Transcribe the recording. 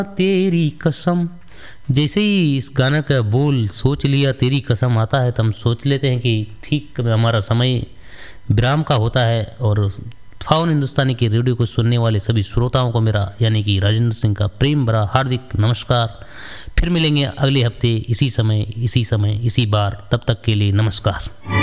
तेरी कसम। जैसे ही इस गाना का बोल सोच लिया तेरी कसम आता है तो हम सोच लेते हैं कि ठीक हमारा समय विराम का होता है। और फाउन हिंदुस्तानी की रेडियो को सुनने वाले सभी श्रोताओं को मेरा यानी कि राजेंद्र सिंह का प्रेम भरा हार्दिक नमस्कार। फिर मिलेंगे अगले हफ्ते इसी समय इसी बार। तब तक के लिए नमस्कार।